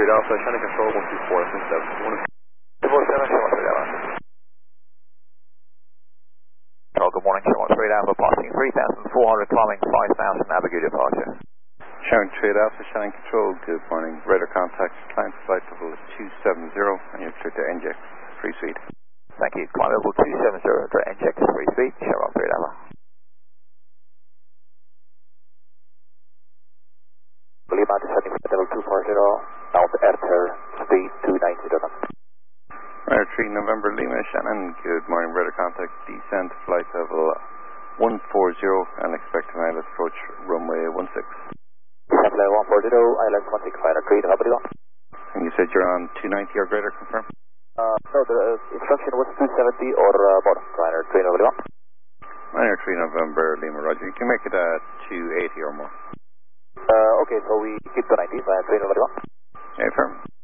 3 Alpha, China Control 124, I think that was 1. 247, Sherman 3 Alpha. Hello, good morning, Sherman 3 Alpha, passing 3,400, climbing 5,000, Abigail departure. Sherman 3 Alpha, China Control, good morning. Radar contact, climb flight level 270, and you're clear to NJEX, free speed. Thank you, climb level 270, direct NJEX, free speed, Sherman 3 Alpha. Lima descending from level 240, now the air speed 290 knots. Radar 3 November Lima, Shannon, good morning. Radar contact, descent flight level 140, and expect to pilot approach runway 16. Descent level 140, ILS 16, Radar 3, November Lima. And you said you're on 290 or greater, confirm? No, the instruction was 270 or bottom, Radar 3, November Lima. Radar 3 November Lima, roger. You can make it 280 or more. Okay, so we keep the 90, Radar 3, November Lima. Okay, firm.